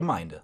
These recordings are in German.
Gemeinde.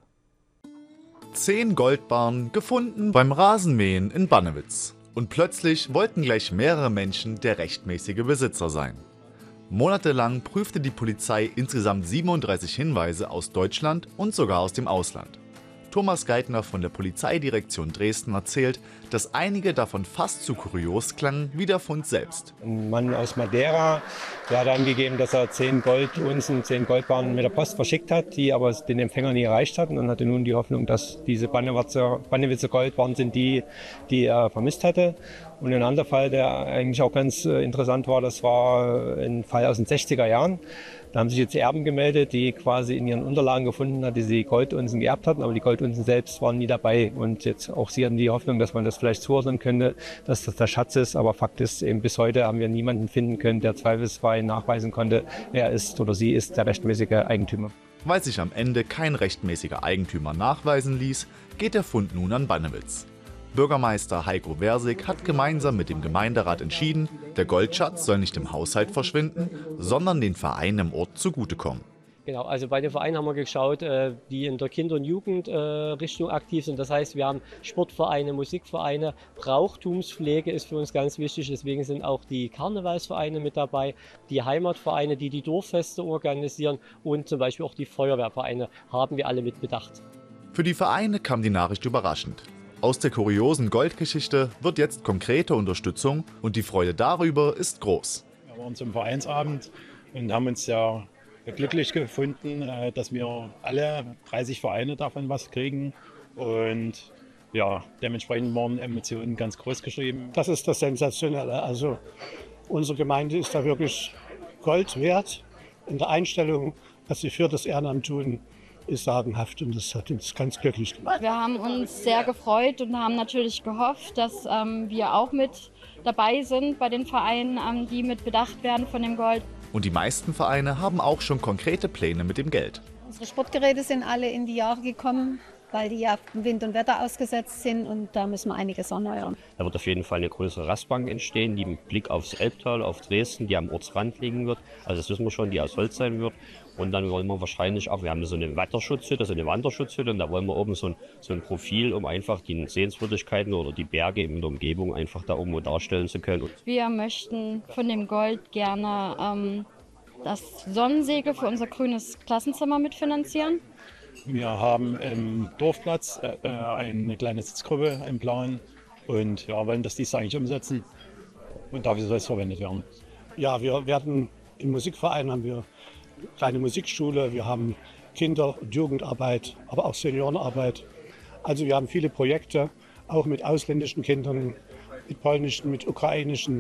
10 Goldbarren gefunden beim Rasenmähen in Bannewitz. Und plötzlich wollten gleich mehrere Menschen der rechtmäßige Besitzer sein. Monatelang prüfte die Polizei insgesamt 37 Hinweise aus Deutschland und sogar aus dem Ausland. Thomas Geithner von der Polizeidirektion Dresden erzählt, dass einige davon fast zu kurios klangen wie der Fund selbst. Ein Mann aus Madeira, der hat angegeben, dass er 10 Goldunzen, 10 Goldbarren mit der Post verschickt hat, die aber den Empfänger nie erreicht hatten, und hatte nun die Hoffnung, dass diese Bannewitzer Goldbarren sind, die er vermisst hatte. Und ein anderer Fall, der eigentlich auch ganz interessant war, das war ein Fall aus den 60er Jahren. Da haben sich jetzt Erben gemeldet, die quasi in ihren Unterlagen gefunden haben, dass sie Goldunzen geerbt hatten, aber die Goldunzen selbst waren nie dabei. Und jetzt auch sie hatten die Hoffnung, dass man das vielleicht zuordnen könnte, dass das der Schatz ist. Aber Fakt ist, eben bis heute haben wir niemanden finden können, der zweifelsfrei nachweisen konnte, er ist oder sie ist der rechtmäßige Eigentümer. Weil sich am Ende kein rechtmäßiger Eigentümer nachweisen ließ, geht der Fund nun an Bannewitz. Bürgermeister Heiko Versig hat gemeinsam mit dem Gemeinderat entschieden, der Goldschatz soll nicht im Haushalt verschwinden, sondern den Vereinen im Ort zugutekommen. Genau, also bei den Vereinen haben wir geschaut, die in der Kinder- und Jugendrichtung aktiv sind. Das heißt, wir haben Sportvereine, Musikvereine, Brauchtumspflege ist für uns ganz wichtig. Deswegen sind auch die Karnevalsvereine mit dabei, die Heimatvereine, die Dorffeste organisieren, und zum Beispiel auch die Feuerwehrvereine haben wir alle mit bedacht. Für die Vereine kam die Nachricht überraschend. Aus der kuriosen Goldgeschichte wird jetzt konkrete Unterstützung und die Freude darüber ist groß. Wir waren zum Vereinsabend und haben uns ja glücklich gefunden, dass wir alle 30 Vereine davon was kriegen, und ja, dementsprechend waren Emotionen ganz groß geschrieben. Das ist das Sensationelle. Also unsere Gemeinde ist da wirklich Gold wert. In der Einstellung, was sie für das Ehrenamt tun, ist sagenhaft, und das hat uns ganz glücklich gemacht. Wir haben uns sehr gefreut und haben natürlich gehofft, dass wir auch mit dabei sind bei den Vereinen, die mit bedacht werden von dem Gold. Und die meisten Vereine haben auch schon konkrete Pläne mit dem Geld. Unsere Sportgeräte sind alle in die Jahre gekommen, weil die ja Wind und Wetter ausgesetzt sind, und da müssen wir einiges erneuern. Da wird auf jeden Fall eine größere Rastbank entstehen, die mit Blick aufs Elbtal, auf Dresden, die am Ortsrand liegen wird. Also das wissen wir schon, die aus Holz sein wird. Und dann wollen wir wahrscheinlich auch, wir haben so eine Wetterschutzhütte, so eine Wanderschutzhütte, und da wollen wir oben so ein Profil, um einfach die Sehenswürdigkeiten oder die Berge in der Umgebung einfach da irgendwo darstellen zu können. Wir möchten von dem Gold gerne das Sonnensegel für unser grünes Klassenzimmer mitfinanzieren. Wir haben im Dorfplatz eine kleine Sitzgruppe im Plan und ja, wollen das dies eigentlich umsetzen, und dafür soll es verwendet werden. Ja, wir werden im Musikverein haben wir kleine Musikschule, wir haben Kinder- und Jugendarbeit, aber auch Seniorenarbeit. Also wir haben viele Projekte, auch mit ausländischen Kindern, mit polnischen, mit ukrainischen,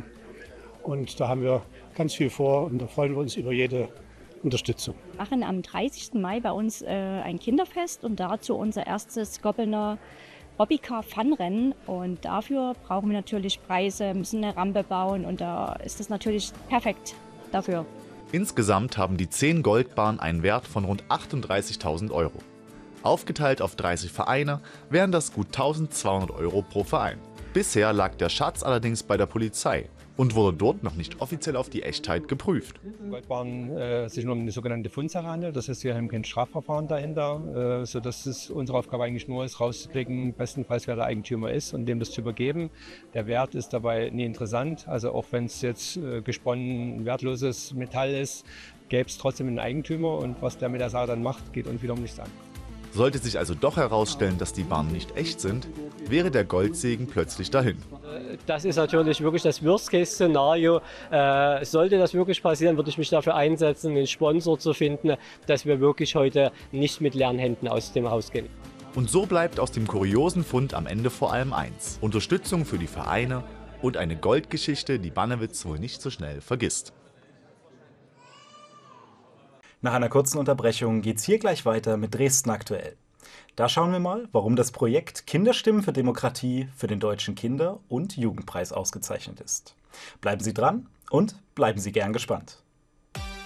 und da haben wir ganz viel vor, und da freuen wir uns über jede Unterstützung. Wir machen am 30. Mai bei uns ein Kinderfest und dazu unser erstes Gobeliner Bobbycar Funrennen, und dafür brauchen wir natürlich Preise, müssen eine Rampe bauen, und da ist es natürlich perfekt dafür. Insgesamt haben die 10 Goldbarren einen Wert von rund 38.000 €. Aufgeteilt auf 30 Vereine wären das gut 1.200 € pro Verein. Bisher lag der Schatz allerdings bei der Polizei und wurde dort noch nicht offiziell auf die Echtheit geprüft. Goldbarren sich nur um eine sogenannte Fundsache handelt, das heißt, wir haben kein Strafverfahren dahinter, sodass es unsere Aufgabe eigentlich nur ist, rauszukriegen, bestenfalls wer der Eigentümer ist und dem das zu übergeben. Der Wert ist dabei nie interessant, also auch wenn es jetzt gesponnen wertloses Metall ist, gäbe es trotzdem einen Eigentümer, und was der mit der Sache dann macht, geht uns wiederum nichts an. Sollte sich also doch herausstellen, dass die Barren nicht echt sind, wäre der Goldsegen plötzlich dahin. Das ist natürlich wirklich das Worst-Case-Szenario. Sollte das wirklich passieren, würde ich mich dafür einsetzen, einen Sponsor zu finden, dass wir wirklich heute nicht mit leeren Händen aus dem Haus gehen. Und so bleibt aus dem kuriosen Fund am Ende vor allem eins: Unterstützung für die Vereine und eine Goldgeschichte, die Bannewitz wohl nicht so schnell vergisst. Nach einer kurzen Unterbrechung geht's hier gleich weiter mit Dresden aktuell. Da schauen wir mal, warum das Projekt Kinderstimmen für Demokratie für den Deutschen Kinder- und Jugendpreis ausgezeichnet ist. Bleiben Sie dran und bleiben Sie gern gespannt.